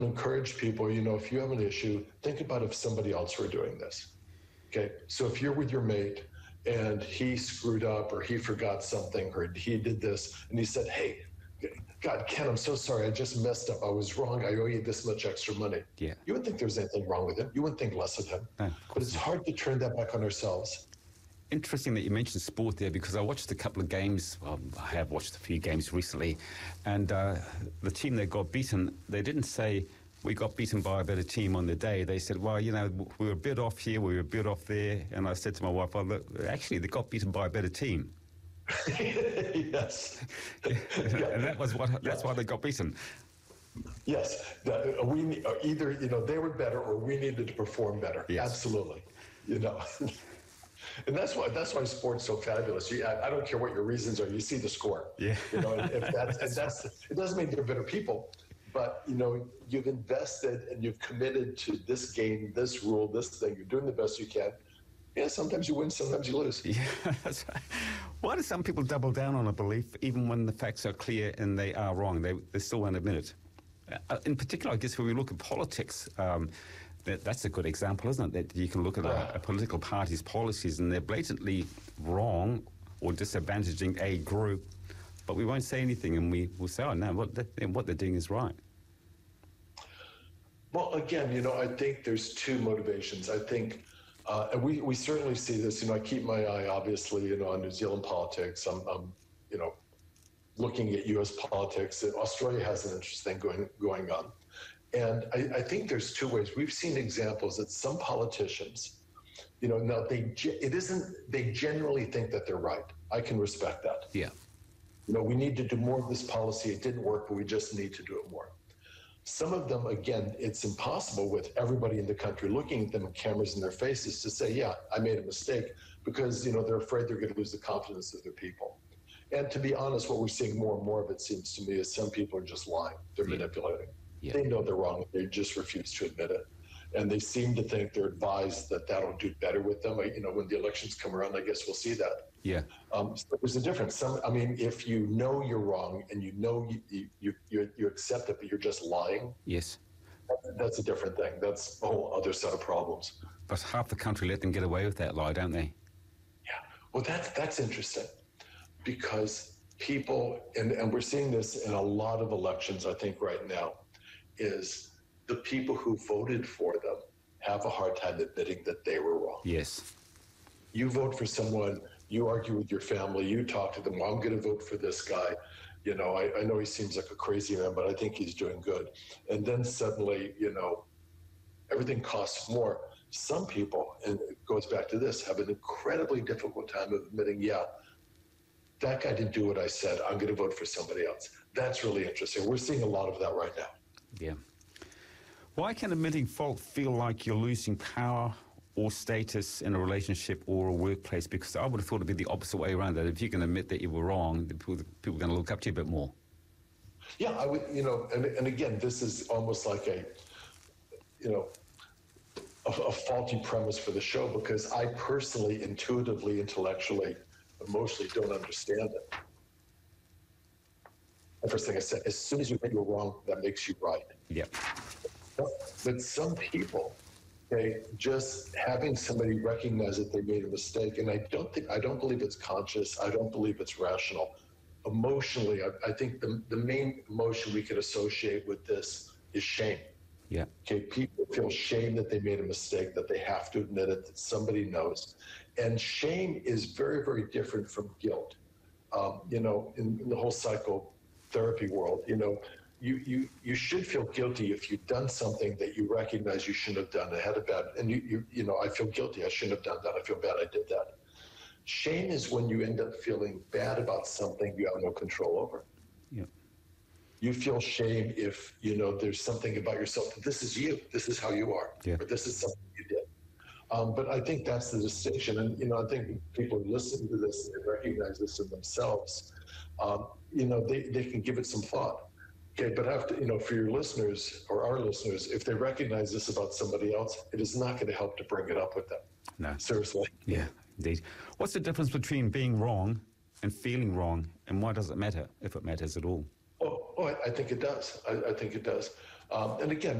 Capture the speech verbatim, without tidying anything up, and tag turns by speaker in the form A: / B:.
A: encourage people, you know, if you have an issue, think about if somebody else were doing this. Okay, so if you're with your mate and he screwed up or he forgot something or he did this and he said, hey, God, Ken, I'm so sorry. I just messed up. I was wrong. I owe you this much extra money.
B: Yeah.
A: You wouldn't think there's anything wrong with him. You wouldn't think less of him.
B: No,
A: but it's hard to turn that back on ourselves.
B: Interesting that you mentioned sport there, because I watched a couple of games. Well, I have watched a few games recently, and uh, the team that got beaten, they didn't say, we got beaten by a better team on the day. They said, well, you know, we were a bit off here, we were a bit off there. And I said to my wife, well, look, actually, they got beaten by a better team.
A: Yes.
B: Yeah. And that was what, that's
A: yeah.
B: why they got beaten.
A: Yes. That, we either, you know, they were better or we needed to perform better. Yes. Absolutely. You know. And that's why that's why sport's so fabulous. You, I, I don't care what your reasons are. You see the score.
B: Yeah.
A: You know, if that's, and that's it doesn't mean they're bitter people, but you know, you've invested and you've committed to this game, this rule, this thing. You're doing the best you can. Yeah. Sometimes you win, sometimes you lose.
B: Yeah. That's right. Why do some people double down on a belief even when the facts are clear and they are wrong? They they still won't admit it. Uh, in particular, I guess when we look at politics. Um, That, that's a good example, isn't it? That you can look at a, a political party's policies and they're blatantly wrong or disadvantaging a group, but we won't say anything and we will say, oh, no, what, they, what they're doing is right.
A: Well, again, you know, I think there's two motivations. I think, uh, and we, we certainly see this, you know, I keep my eye, obviously, you know, on New Zealand politics. I'm, I'm you know, looking at U S politics. Australia has an interesting going going on. And I, I think there's two ways. We've seen examples that some politicians, you know, now they it isn't they genuinely think that they're right. I can respect that.
B: Yeah.
A: You know, we need to do more of this policy. It didn't work, but we just need to do it more. Some of them, again, it's impossible with everybody in the country looking at them with cameras in their faces to say, yeah, I made a mistake, because, you know, they're afraid they're going to lose the confidence of their people. And to be honest, what we're seeing more and more of, it seems to me, is some people are just lying. They're yeah. manipulating. Yeah. They know they're wrong. They just refuse to admit it. And they seem to think they're advised that that'll do better with them. You know, when the elections come around, I guess we'll see that.
B: Yeah.
A: Um, so there's a difference. Some, I mean, if you know you're wrong and you know you you you, you accept it, but you're just lying.
B: Yes.
A: That's a different thing. That's a whole other set of problems.
B: But half the country let them get away with that lie, don't they?
A: Yeah. Well, that's that's interesting, because people, and, and we're seeing this in a lot of elections, I think, right now, is the people who voted for them have a hard time admitting that they were wrong.
B: Yes.
A: You vote for someone, you argue with your family, you talk to them, well, I'm going to vote for this guy. You know, I, I know he seems like a crazy man, but I think he's doing good. And then suddenly, you know, everything costs more. Some people, and it goes back to this, have an incredibly difficult time of admitting, yeah, that guy didn't do what I said, I'm going to vote for somebody else. That's really interesting. We're seeing a lot of that right now.
B: Yeah. Why can admitting fault feel like you're losing power or status in a relationship or a workplace? Because I would have thought it'd be the opposite way around, that if you can admit that you were wrong, the people, people are going to look up to you a bit more.
A: Yeah, I would, you know, and, and again, this is almost like a, you know, a, a faulty premise for the show, because I personally, intuitively, intellectually, emotionally don't understand it. The first thing I said, as soon as you think you're wrong, that makes you right.
B: Yeah.
A: But, but some people, okay, just having somebody recognize that they made a mistake, and I don't think, I don't believe it's conscious, I don't believe it's rational. Emotionally, I, I think the, the main emotion we could associate with this is shame.
B: Yeah.
A: Okay, people feel shame that they made a mistake, that they have to admit it, that somebody knows. And shame is very, very different from guilt. Um, you know, in, in the whole psychotherapy world, you know, you, you, you should feel guilty if you've done something that you recognize you shouldn't have done. I had a bad, and you, you, you know, I feel guilty, I shouldn't have done that, I feel bad I did that. Shame is when you end up feeling bad about something you have no control over.
B: Yeah.
A: You feel shame if, you know, there's something about yourself, that this is you, this is how you are,
B: yeah.
A: or this is something you did. Um, but I think that's the distinction. And, you know, I think people who listen to this and they recognize this in themselves, um, you know, they, they can give it some thought. Okay, but after, you know, for your listeners or our listeners, if they recognize this about somebody else, it is not going to help to bring it up with them.
B: No.
A: Seriously.
B: Yeah, indeed. What's the difference between being wrong and feeling wrong, and why does it matter, if it matters at all?
A: Oh, oh I, I think it does. I, I think it does. Um, and again,